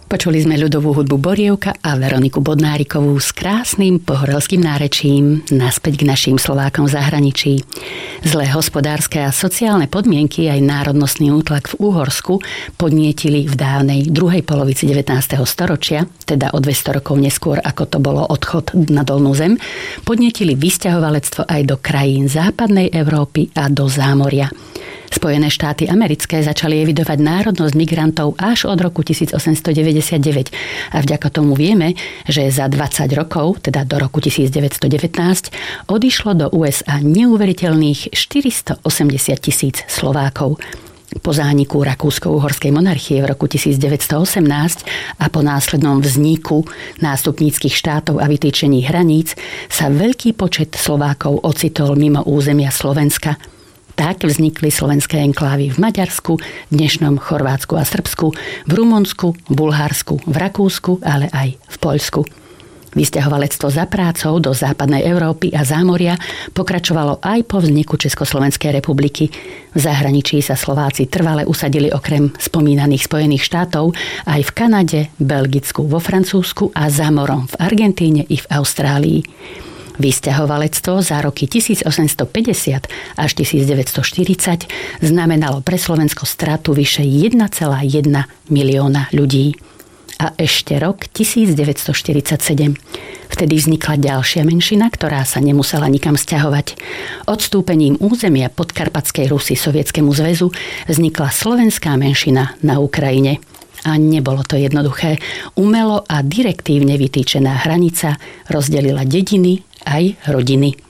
Počuli sme ľudovú hudbu Borievka a Veroniku Bodnárikovú s krásnym pohorelským nárečím naspäť k našim Slovákom v zahraničí. Zlé hospodárske a sociálne podmienky aj národnostný útlak v Úhorsku podnietili v dávnej druhej polovici 19. storočia, teda o 200 rokov neskôr, ako to bolo odchod na Dolnú zem, podnietili vysťahovalectvo aj do krajín západnej Európy a do zámoria. Spojené štáty americké začali evidovať národnosť migrantov až od roku 1899 a vďaka tomu vieme, že za 20 rokov, teda do roku 1919, odišlo do USA neuveriteľných 480 000 Slovákov. Po zániku Rakúsko-Uhorskej monarchie v roku 1918 a po následnom vzniku nástupníckych štátov a vytýčení hraníc sa veľký počet Slovákov ocitol mimo územia Slovenska. Tak vznikli slovenské enklávy v Maďarsku, dnešnom Chorvátsku a Srbsku, v Rumunsku, Bulharsku, v Rakúsku, ale aj v Poľsku. Vysťahovalectvo za prácou do západnej Európy a zámoria pokračovalo aj po vzniku Československej republiky. V zahraničí sa Slováci trvale usadili okrem spomínaných Spojených štátov aj v Kanade, Belgicku, vo Francúzsku a za morom v Argentíne i v Austrálii. Vysťahovalectvo za roky 1850 až 1940 znamenalo pre Slovensko stratu vyše 1,1 milióna ľudí. A ešte rok 1947. Vtedy vznikla ďalšia menšina, ktorá sa nemusela nikam sťahovať. Odstúpením územia Podkarpatskej Rusy Sovietskému zväzu vznikla slovenská menšina na Ukrajine. A nebolo to jednoduché. Umelo a direktívne vytýčená hranica rozdelila dediny aj rodiny.